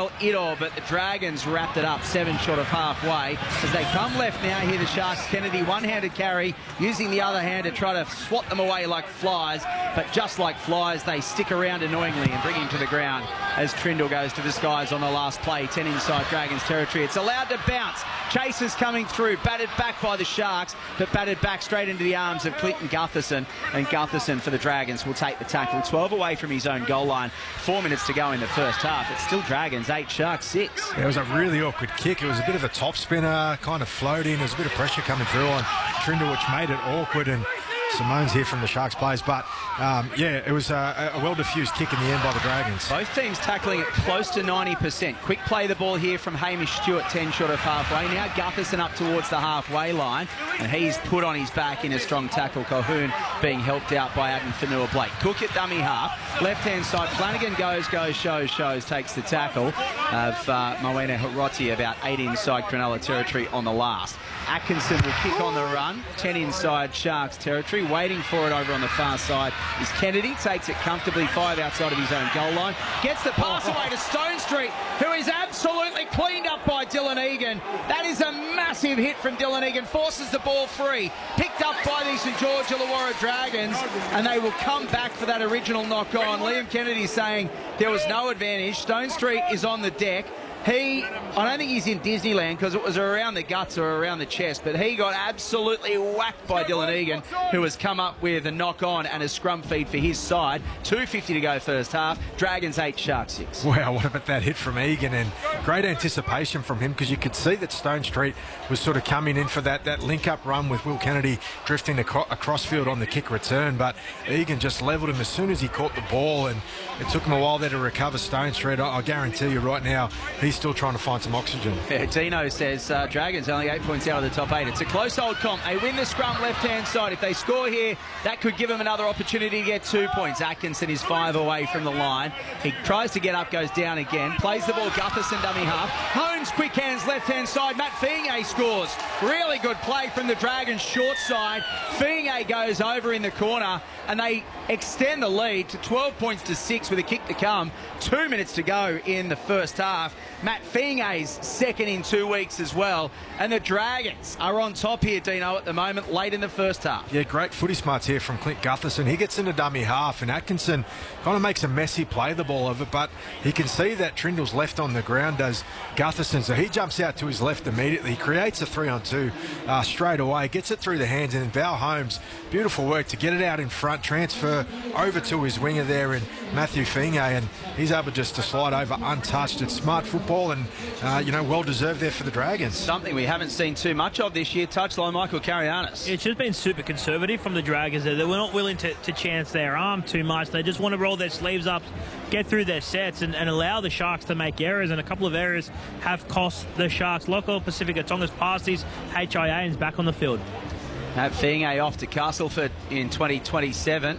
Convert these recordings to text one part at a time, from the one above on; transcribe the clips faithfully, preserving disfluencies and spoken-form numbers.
El Idol, but the Dragons wrapped it up seven short of halfway. As they come left now, here the Sharks. Kennedy, one-handed carry, using the other hand to try to swat them away like flies. But just like flies, they stick around annoyingly and bring him to the ground as Trindle goes to the skies on the last play. ten inside Dragons territory. It's allowed to bounce. Chasers coming through, batted back by the Sharks, but batted back straight into the arms of Clinton Gutherson. And Gutherson for the Dragons will take the tackle. twelve away from his own goal line. Four minutes to go in the first half. It's still Dragons, eight, Sharks, six. Yeah, it was a really awkward kick. It was a bit of a top spinner, kind of floating. There was a bit of pressure coming through on Trindle, which made it awkward. And Simone's here from the Sharks players, but um, yeah, it was a, a well-diffused kick in the end by the Dragons. Both teams tackling it close to ninety percent. Quick play the ball here from Hamish Stewart, ten short of halfway. Now Gutherson up towards the halfway line, and he's put on his back in a strong tackle. Colquhoun being helped out by Adam Fanua-Blake. Cook at dummy half, left-hand side. Flanagan goes, goes, shows, shows, takes the tackle of uh, Moena Hiroti, about eight inside Cronulla territory on the last. Atkinson will kick on the run, ten inside Sharks territory. Waiting for it over on the far side is Kennedy. Takes it comfortably, five outside of his own goal line. Gets the pass away to Stone Street, who is absolutely cleaned up by Dylan Egan. That is a massive hit from Dylan Egan. Forces the ball free. Picked up by the St George Illawarra Dragons, and they will come back for that original knock on. Liam Kennedy saying there was no advantage. Stone Street is on the deck. He, I don't think he's in Disneyland because it was around the guts or around the chest, but he got absolutely whacked by Dylan Egan, who has come up with a knock-on and a scrum feed for his side. two fifty to go first half. Dragons eight, Sharks six. Wow, what about that hit from Egan, and great anticipation from him, because you could see that Stone Street was sort of coming in for that, that link-up run with Will Kennedy drifting acro across field on the kick return, but Egan just levelled him as soon as he caught the ball, and it took him a while there to recover Stone Street. I, I guarantee you right now, he's still trying to find some oxygen. Yeah, Dino says uh, Dragons only eight points out of the top eight. It's a close old comp. They win the scrum left-hand side. If they score here, that could give them another opportunity to get two points. Atkinson is five away from the line. He tries to get up, goes down again. Plays the ball, Gutherson dummy half. Holmes, quick hands, left-hand side. Matt Fiinge scores. Really good play from the Dragons short side. Fiinge goes over in the corner, and they extend the lead to twelve points to six with a kick to come. Two minutes to go in the first half. Matt Fiinge's second in two weeks as well. And the Dragons are on top here, Dino, at the moment, late in the first half. Yeah, great footy smarts here from Clint Gutherson. He gets into dummy half, and Atkinson kind of makes a messy play the ball over, but he can see that Trindle's left on the ground, does Gutherson, so he jumps out to his left immediately. He creates a three on two uh, straight away, gets it through the hands, and then Val Holmes, beautiful work to get it out in front, transfer over to his winger there in Matthew Fiinge, and he's able just to slide over untouched. It's smart football, and uh, you know, well deserved there for the Dragons. Something we haven't seen too much of this year. Touchline, Michael Karianis. It's just been super conservative from the Dragons. They were not willing to, to chance their arm too much. They just want to roll their sleeves up, get through their sets, and, and allow the Sharks to make errors. And a couple of errors have cost the Sharks. Local Pacifica Tonga's passes. H I A is back on the field. Matt Fiinge off to Castleford in twenty twenty-seven,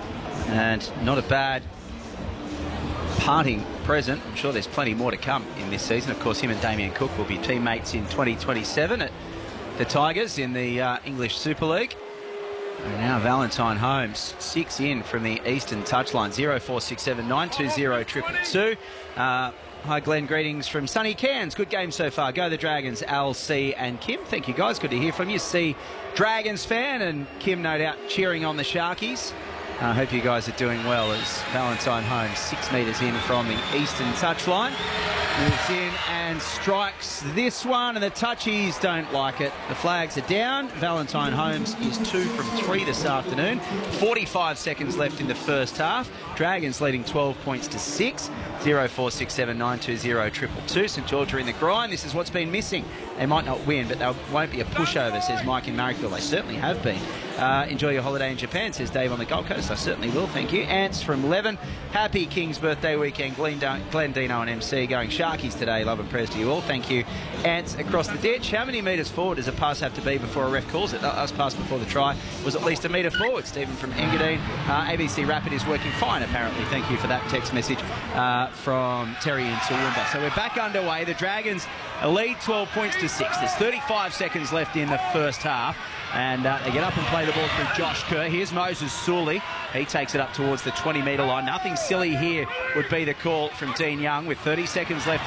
and not a bad parting present. I'm sure there's plenty more to come in this season. Of course, him and Damien Cook will be teammates in twenty twenty-seven at the Tigers in the uh, English Super League. And now Valentine Holmes, six in from the Eastern touchline. zero four six seven nine two zero two two two. Uh, hi Glenn, greetings from sunny Cairns. Good game so far. Go the Dragons, Al, C and Kim. Thank you guys, good to hear from you. C, Dragons fan, and Kim no doubt cheering on the Sharkies. I uh, hope you guys are doing well as Valentine Holmes, six metres in from the Eastern touchline. Moves in and strikes this one, and the touchies don't like it. The flags are down. Valentine Holmes is two from three this afternoon. forty-five seconds left in the first half. Dragons leading twelve points to six. zero four six seven nine two zero two two two. St George are in the grind. This is what's been missing. They might not win, but they won't be a pushover, says Mike in Marrickville. They certainly have been. Uh, enjoy your holiday in Japan, says Dave on the Gold Coast. I certainly will, thank you. Ants from Leven. Happy King's birthday weekend. Glenn, Glenn Dino and M C going Sharkies today. Love and prayers to you all. Thank you. Ants across the ditch. How many metres forward does a pass have to be before a ref calls it? Us pass before the try was at least a metre forward. Stephen from Engadine. Uh, A B C Rapid is working fine, apparently. Thank you for that text message uh, from Terry in Toowoomba. So we're back underway. The Dragons lead twelve points to six. There's thirty-five seconds left in the first half. And uh, they get up and play the ball through Josh Kerr. Here's Moses Sully. He takes it up towards the twenty metre line. Nothing silly here would be the call from Dean Young with thirty seconds left.